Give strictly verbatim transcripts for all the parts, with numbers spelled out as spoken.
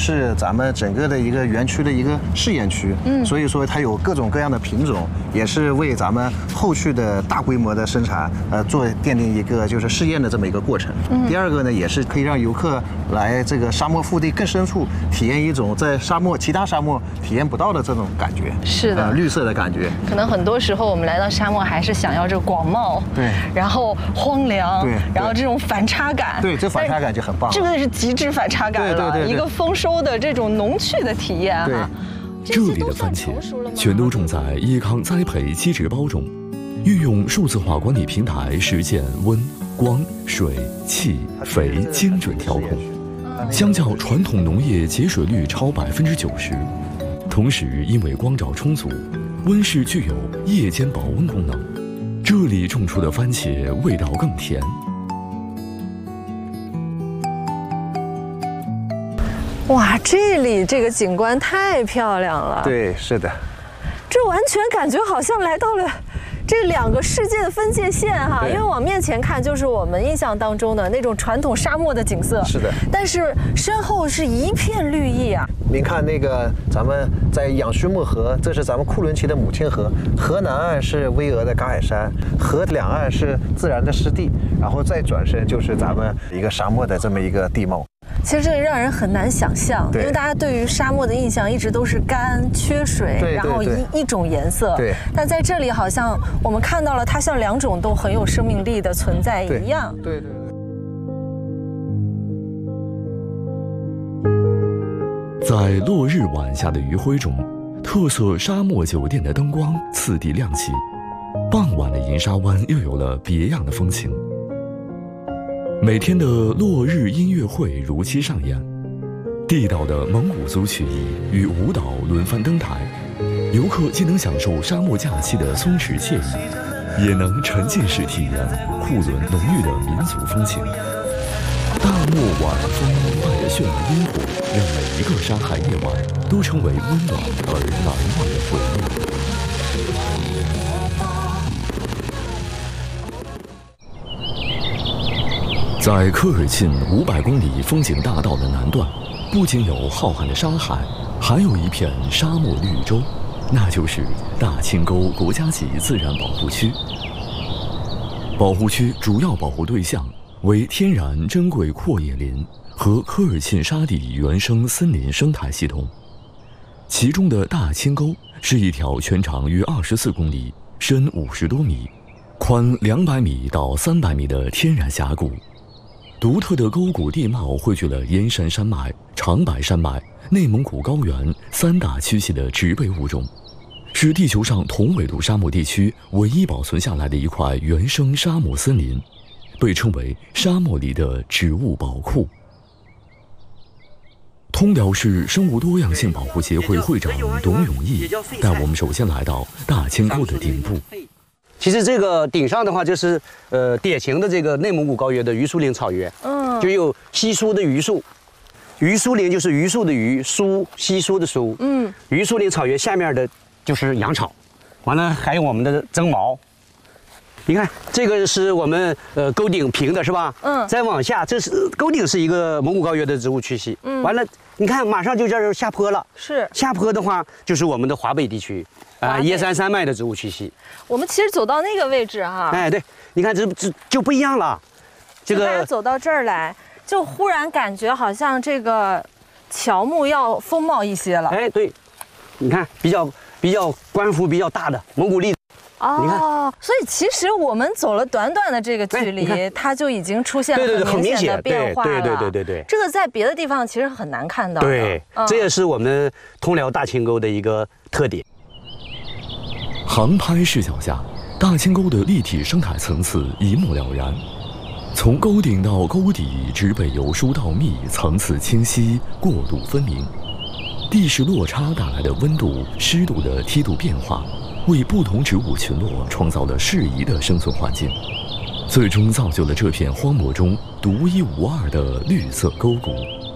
是咱们整个的一个园区的一个试验区，嗯，所以说它有各种各样的品种，也是为咱们后续的大规模的生产，呃，做奠定一个就是试验的这么一个过程。嗯，第二个呢，也是可以让游客来这个沙漠腹地更深处体验一种在沙漠其他沙漠体验不到的这种感觉。 是的， 呃，绿色的感觉。 可能很多时候我们来到沙漠还是想要这广袤， 对， 然后荒凉， 对， 然后这种反差感， 对，这反差感就很棒。 这个是极致反差感了， 对对对对， 一个丰收的这种浓趣的体验哈。 这里的番茄全都种在益康栽培基质包中，运用数字化管理平台实现温、光、水、气、肥精准调控，相较传统农业节水率超百分之九十。同时，因为光照充足，温室具有夜间保温功能，这里种出的番茄味道更甜。 哇，这里这个景观太漂亮了。 对，是的。 这完全感觉好像来到了这两个世界的分界线哈，因为往面前看就是我们印象当中的那种传统沙漠的景色。是的。但是身后是一片绿意啊。 您看那个咱们在养须木河，这是咱们库伦旗的母亲河，河南岸是巍峨的嘎海山，河两岸是自然的湿地，然后再转身就是咱们一个沙漠的这么一个地貌。 其实这个让人很难想象，因为大家对于沙漠的印象一直都是干、缺水，然后一一种颜色。对。但在这里好像我们看到了，它像两种都很有生命力的存在一样。 对对对。 在落日晚霞的余晖中，特色沙漠酒店的灯光次第亮起，傍晚的银沙湾又有了别样的风情。每天的落日音乐会如期上演，地道的蒙古族曲艺与舞蹈轮番登台，游客既能享受沙漠假期的松弛惬意，也能沉浸式体验库伦浓郁的民族风情。大漠晚风伴着绚烂烟火，让每一个沙海夜晚都成为温暖而难忘的回忆。在科尔沁五百公里风景大道的南段，不仅有浩瀚的沙海，还有一片沙漠绿洲，那就是大清沟国家级自然保护区。保护区主要保护对象为天然珍贵阔叶林和科尔沁沙地原生森林生态系统。其中的大清沟是一条全长约二十四公里、深五十多米、宽两百米到三百米的天然峡谷。独特的沟谷地貌汇聚了燕山山脉、长白山脉、内蒙古高原三大区系的植被物种，是地球上同纬度沙漠地区唯一保存下来的一块原生沙漠森林，被称为沙漠里的植物宝库。通辽市生物多样性保护协会会长董永义带我们首先来到大清沟的顶部。 其实这个顶上的话，就是呃典型的这个内蒙古高原的榆树林草原，嗯，就有稀疏的榆树，榆树林就是榆树的榆，疏稀疏的疏，嗯，榆树林草原下面的就是羊草，完了还有我们的增毛。你看这个是我们呃沟顶平的是吧？嗯，再往下，这是沟顶是一个蒙古高原的植物区系，嗯，完了你看马上就这儿下坡了，是下坡的话就是我们的华北地区。啊，耶山山脉的植物区系， 我们其实走到那个位置哈， 哎，对，你看这这就不一样了， 这个大家走到这儿来，就忽然感觉好像这个乔木要丰茂一些了。 哎，对，你看比较比较官幅比较大的蒙古栗子， 哦，你看，所以其实我们走了短短的这个距离，它就已经出现了很明显的变化了。 对对对对对， 这个在别的地方其实很难看到的。 对，这也是我们通辽大清沟的一个特点。 航拍视角下，大清沟的立体生态层次一目了然。从沟顶到沟底，植被由疏到密，层次清晰，过渡分明。地势落差带来的温度、湿度的梯度变化，为不同植物群落创造了适宜的生存环境，最终造就了这片荒漠中独一无二的绿色沟谷。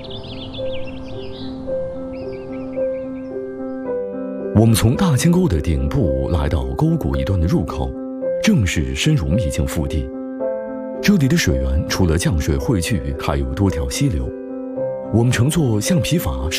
我们从大清沟的顶部来到沟谷一端的入口，正是深入秘境腹地。这里的水源除了降水汇聚，还有多条溪流。我们乘坐橡皮筏